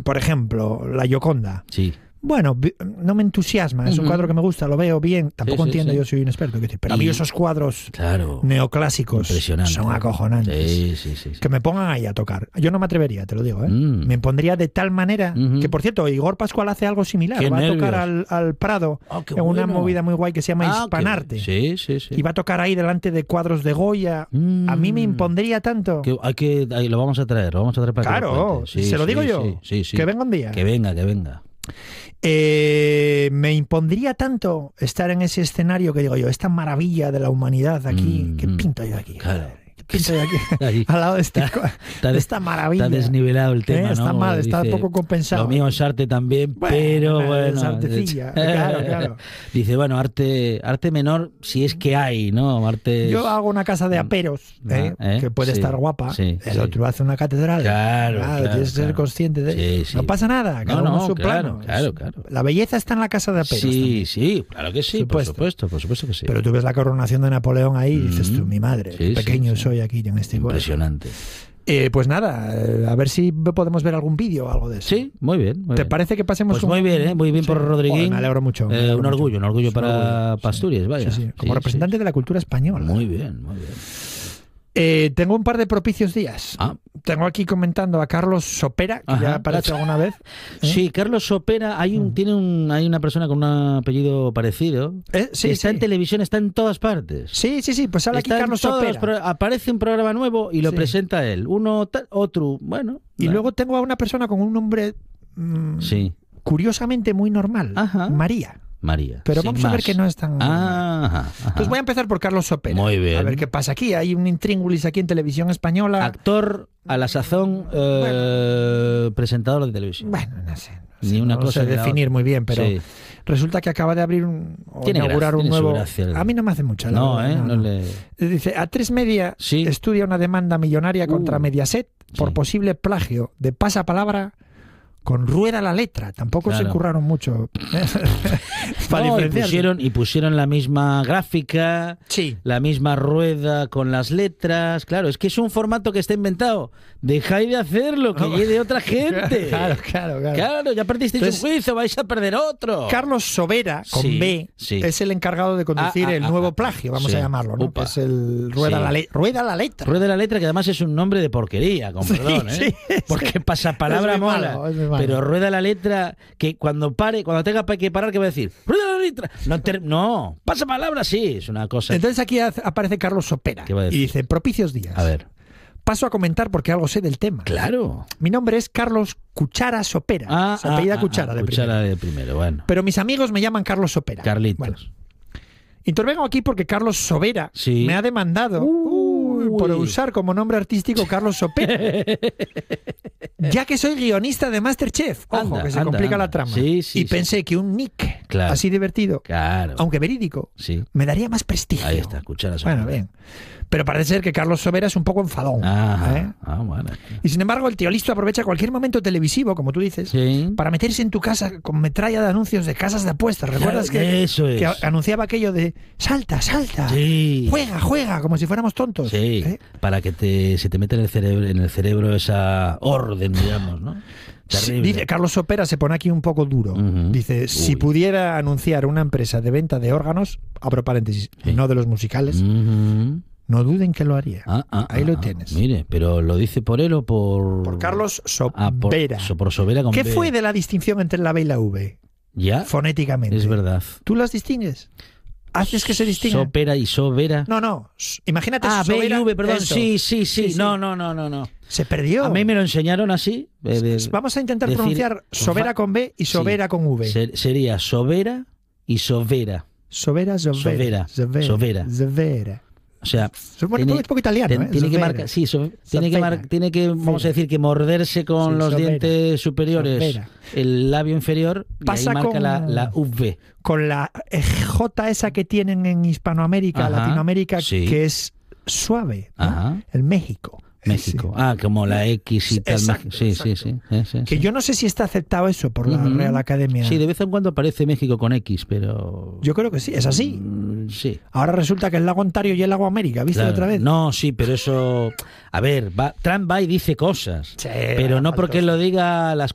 por ejemplo, la Gioconda. Sí. Bueno, no me entusiasma, es un cuadro que me gusta, lo veo bien, tampoco entiendo, yo soy un experto, pero a mí esos cuadros neoclásicos son acojonantes. Sí. Que me pongan ahí a tocar. Yo no me atrevería, te lo digo, ¿eh? Me pondría de tal manera que, por cierto, Igor Pascual hace algo similar. Qué va nervios. a tocar al Prado en una movida muy guay que se llama Hispanarte. Sí. Y va a tocar ahí delante de cuadros de Goya. A mí me impondría tanto. Lo vamos a traer para claro, que lo cuente. se lo digo yo. Sí. Que venga un día. Que venga. Me impondría tanto estar en ese escenario que digo yo, esta maravilla de la humanidad aquí, ¿qué pinto yo aquí? Claro. ¿Qué pinto yo aquí? Al lado de, de esta maravilla. Está desnivelado el tema, ¿no? Está mal, está poco compensado. Lo mío es arte también, pero bueno. Es artecilla, claro. Dice, bueno, arte menor, si es que hay, ¿no? Arte. Yo hago una casa de aperos, que puede estar guapa. El otro hace una catedral. Claro. Tienes que ser consciente de eso. No pasa nada, cada uno su plano. Claro. La belleza está en la casa de aperos. Sí, claro que sí, por supuesto que sí. Pero tú ves la coronación de Napoleón ahí y dices tú, mi madre, pequeño soy aquí en este cuadro. Impresionante. Pues nada, a ver si podemos ver algún vídeo o algo de eso. Sí, muy bien. ¿Te parece que pasemos? Pues muy bien por Rodriguín. Me alegro mucho. Un orgullo para Asturias, vaya. Como representante de la cultura española. Muy bien. Tengo un par de propicios días. Tengo aquí comentando a Carlos Sopera, que ya apareció alguna vez. Sí, Carlos Sopera, hay una persona con un apellido parecido. Está en televisión, está en todas partes. Sí, pues sale aquí Carlos Sopera. Aparece un programa nuevo y lo presenta él. Otro, bueno. Y luego tengo a una persona con un nombre curiosamente muy normal. María. Pero vamos a ver que no es tan... Entonces voy a empezar por Carlos Sopera. Muy bien. A ver qué pasa aquí. Hay un intríngulis aquí en televisión española. Actor, a la sazón, presentador de televisión. Bueno, no sé. Ni una cosa sé definir muy bien, pero resulta que acaba de abrir inaugurar un nuevo... A mí no me hace mucho. No. Dice, A3 Media estudia una demanda millonaria contra Mediaset por posible plagio de pasapalabra con Rueda la letra. Tampoco se curraron mucho. Y pusieron la misma gráfica, la misma rueda con las letras. Claro, es que es un formato que está inventado. Dejáis de hacerlo, que llegue de otra gente. Claro, ya perdisteis un juicio, vais a perder otro. Carlos Sobera, con B, es el encargado de conducir el nuevo plagio, vamos a llamarlo, ¿no? Que es el Rueda la letra. Rueda la letra, que además es un nombre de porquería, con perdón, porque pasapalabra mola. Pero Rueda la letra, que cuando tenga que parar, ¿qué va a decir? Rueda la letra. No, pasa palabra, sí, es una cosa. Entonces aquí aparece Carlos Sopera y dice, propicios días. A ver. Paso a comentar porque algo sé del tema. Claro. Mi nombre es Carlos Cuchara Sopera. Se apellida Cuchara de primero, bueno. Pero mis amigos me llaman Carlos Sopera. Carlitos. Bueno. Intervengo aquí porque Carlos Sobera me ha demandado por usar como nombre artístico Carlos Sopera. Ya que soy guionista de MasterChef. Ojo, que se complica la trama. Y pensé que un nick así divertido, aunque verídico, me daría más prestigio. Ahí está, Cuchara Sopera. Bueno, bien. Pero parece ser que Carlos Sobera es un poco enfadón. Bueno. Y sin embargo, el tío listo aprovecha cualquier momento televisivo, como tú dices, para meterse en tu casa con metralla de anuncios de casas de apuestas. ¿Recuerdas que anunciaba aquello de salta, juega, como si fuéramos tontos? Para que se te meta en el cerebro esa orden, digamos, ¿no? Dice, Carlos Sopera se pone aquí un poco duro. Dice, si pudiera anunciar una empresa de venta de órganos, abro paréntesis, no de los musicales, no duden que lo haría. Ahí lo tienes. Mire, pero ¿lo dice por él o por...? Por Carlos Sopera. Por Sobera con ¿Qué B? fue de la distinción entre la B y la V? ¿Ya? Fonéticamente. Es verdad. ¿Tú las distingues? ¿Haces que se distingan? Sopera y Sobera. No. Imagínate Sobera. B y V, perdón. Eso. Sí. No. Se perdió. A mí me lo enseñaron así. Vamos a intentar pronunciar Sobera con B y Sobera con V. Sería Sobera y Sobera. Sobera. O sea, un poco italiano, tiene que marcar, tiene que vamos a decir que morderse con los dientes superiores el labio inferior y pasa ahí marca la V. Con la J esa que tienen en Hispanoamérica, Latinoamérica, que es suave, ¿no? El México. Como la X y tal. Sí. Que yo no sé si está aceptado eso por la Real Academia. Sí, de vez en cuando aparece México con X, pero... Yo creo que sí, es así. Sí. Ahora resulta que el lago Ontario y el lago América, ¿viste otra vez? No, sí, pero eso... A ver, Trump va y dice cosas, pero no porque lo diga, las